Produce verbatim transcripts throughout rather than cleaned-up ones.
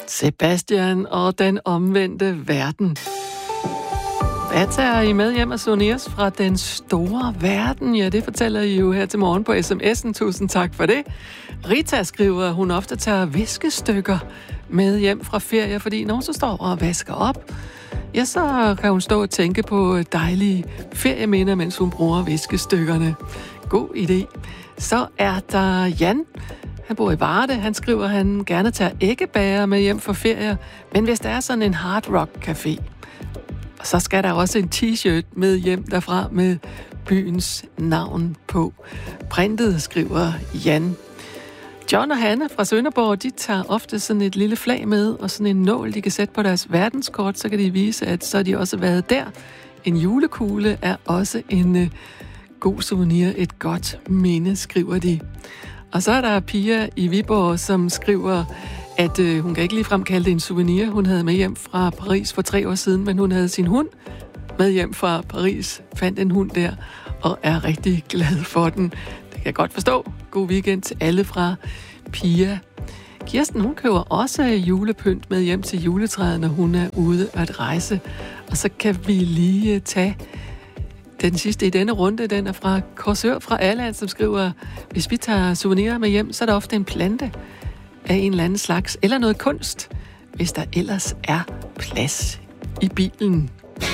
Sebastian og den omvendte verden. Hvad tager I med hjem af souvenirs fra den store verden? Ja, det fortæller I jo her til morgen på sms'en. Tusind tak for det. Rita skriver, at hun ofte tager viskestykker med hjem fra ferie, fordi når hun så står og vasker op, ja, så kan hun stå og tænke på dejlige ferieminder, mens hun bruger viskestykkerne. God idé. Så er der Jan. Han bor i Varde. Han skriver, at han gerne tager æggebager med hjem for ferie, men hvis der er sådan en hard rock café, så skal der også en t-shirt med hjem derfra med byens navn på. Printet, skriver Jan. John og Hanne fra Sønderborg, de tager ofte sådan et lille flag med, og sådan en nål, de kan sætte på deres verdenskort, så kan de vise, at så har de også været der. En julekugle er også en uh, god souvenir, et godt minde, skriver de. Og så er der Pia i Viborg, som skriver, at øh, hun kan ikke ligefrem kalde det en souvenir, hun havde med hjem fra Paris for tre år siden, men hun havde sin hund med hjem fra Paris, fandt en hund der, og er rigtig glad for den. Det kan jeg godt forstå. God weekend til alle fra Pia. Kirsten, hun køber også julepynt med hjem til juletræet, når hun er ude at rejse. Og så kan vi lige tage den sidste i denne runde, den er fra Korsør fra Alland, som skriver, hvis vi tager souvenirer med hjem, så er der ofte en plante af en eller anden slags, eller noget kunst, hvis der ellers er plads i bilen.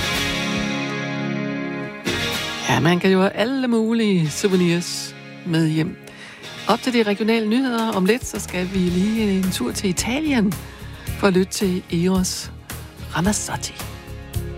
Ja, man kan jo have alle mulige souvenirs med hjem. Op til de regionale nyheder om lidt, så skal vi lige en tur til Italien for at lytte til Eros Ramazzotti.